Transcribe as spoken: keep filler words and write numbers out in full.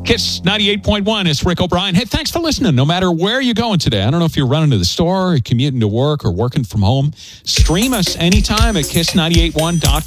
Kiss ninety-eight point one, it's Rick O'Brien. Hey, thanks for listening. No matter where you're going today, I don't know if you're running to the store, or commuting to work, or working from home, stream us anytime at kiss nine eight one dot com.